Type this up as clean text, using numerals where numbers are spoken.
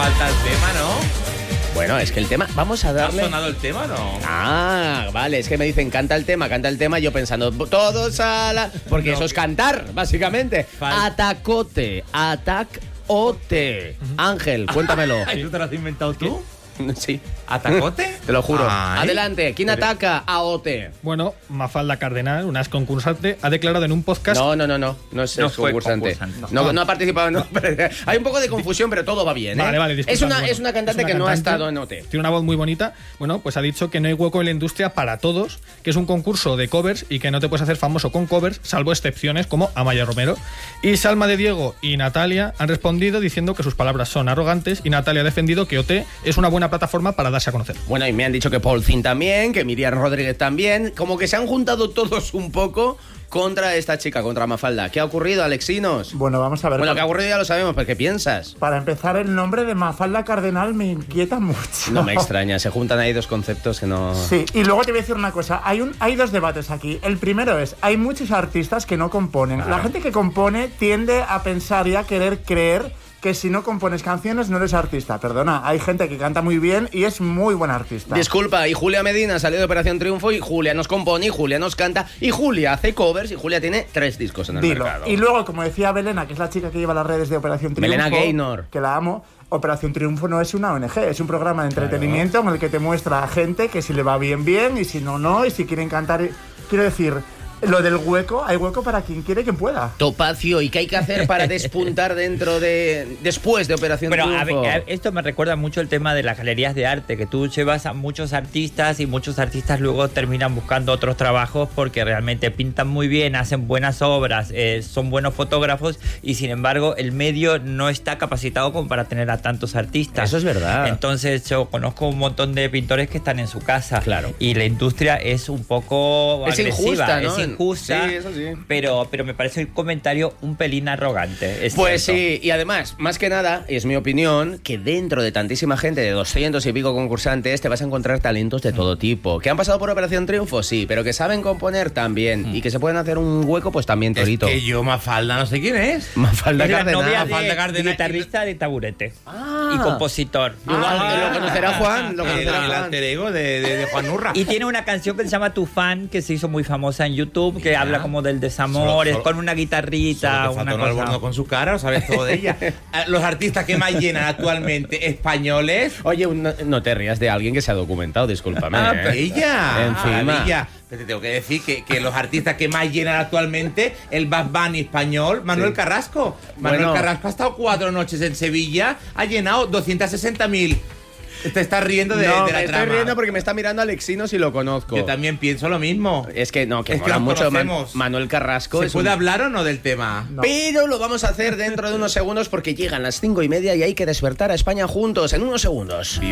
falta el tema, ¿no? Bueno, es que el tema, vamos a darle... ¿Ha sonado el tema, no? Ah, vale, es que me dicen canta el tema, yo pensando, todos a la... Porque no, eso es cantar, básicamente. Atacote, atac-ote. Ángel, cuéntamelo. ¿Eso te lo has inventado tú? Sí. ¿Atacote? Te lo juro. Ay. Adelante, ¿quién ataca a Ote? Bueno, Mafalda Cardenal, una ex concursante, ha declarado en un podcast... No es concursante. No ha participado. No. Hay un poco de confusión, pero todo va bien, ¿eh? Vale, disculpa, es una cantante que no ha estado en Ote. Tiene una voz muy bonita. Bueno, pues ha dicho que no hay hueco en la industria para todos, que es un concurso de covers y que no te puedes hacer famoso con covers, salvo excepciones como Amaya Romero. Y Salma de Diego y Natalia han respondido diciendo que sus palabras son arrogantes, y Natalia ha defendido que Ote es una buena plataforma para darse a conocer. Bueno, y me han dicho que Paul Zin también, que Miriam Rodríguez también, como que se han juntado todos un poco contra esta chica, contra Mafalda. ¿Qué ha ocurrido, Alexinos? Bueno, vamos a ver. Bueno, ¿qué ha ocurrido? Ya lo sabemos, pero ¿qué piensas? Para empezar, el nombre de Mafalda Cardenal me inquieta mucho. No me extraña, se juntan ahí dos conceptos que no... Sí, y luego te voy a decir una cosa, hay dos debates aquí. El primero es, hay muchos artistas que no componen. La gente que compone tiende a pensar y a querer creer que si no compones canciones no eres artista. Perdona, hay gente que canta muy bien y es muy buen artista. Disculpa, y Julia Medina salió de Operación Triunfo y Julia nos compone y Julia nos canta y Julia hace covers y Julia tiene 3 discos en el mercado. Y luego, como decía Belena, que es la chica que lleva las redes de Operación Triunfo, Belena Gaynor, que la amo, Operación Triunfo no es una ONG, es un programa de entretenimiento en el que te muestra a gente que si le va bien, bien, y si no, no, y si quieren cantar... Quiero decir... Lo del hueco, hay hueco para quien quiere, quien pueda. Topacio, ¿y qué hay que hacer para despuntar después de Operación Triunfo? A ver, esto me recuerda mucho el tema de las galerías de arte, que tú llevas a muchos artistas y muchos artistas luego terminan buscando otros trabajos porque realmente pintan muy bien, hacen buenas obras, son buenos fotógrafos y sin embargo el medio no está capacitado como para tener a tantos artistas. Eso es verdad. Entonces yo conozco un montón de pintores que están en su casa. Claro. Y la industria es un poco agresiva, injusta, ¿no? Es injusta, sí, eso sí. pero me parece un comentario un pelín arrogante. Pues cierto. sí, y además, más que nada, es mi opinión, que dentro de tantísima gente, de 200 y pico concursantes, te vas a encontrar talentos de todo tipo. ¿Que han pasado por Operación Triunfo? Sí, pero que saben componer también. Y que se pueden hacer un hueco, pues también, Torito. Es que yo, Mafalda, no sé quién es. Mafalda Es la Cardenal. novia Mafalda Cardenal. guitarrista de Taburete. Y compositor. Lo conocerá Juan, lo conocerá El Juan. alter ego de Juan Nurra. Y tiene una canción que se llama Tu Fan, que se hizo muy famosa en YouTube, que habla como del desamor, es con una guitarrita, Solo te una falta un albornoz cosa. con su cara, lo sabes todo de ella. Los artistas que más llenan actualmente españoles. Oye, no te rías de alguien que se ha documentado, discúlpame. Ella. Encima. Ella. Pero te tengo que decir que los artistas que más llenan actualmente, el Bad Bunny español, Manuel Carrasco. Manuel Carrasco ha estado 4 noches en Sevilla, ha llenado 260.000. Te estás riendo de la trama. Estoy riendo porque me está mirando Alexinos y lo conozco. Yo también pienso lo mismo. Es que no, que es mola que mucho conocemos. Manuel Carrasco. ¿Se puede hablar o no del tema? No. Pero lo vamos a hacer dentro de unos segundos porque llegan las 5:30 y hay que despertar a España juntos en unos segundos.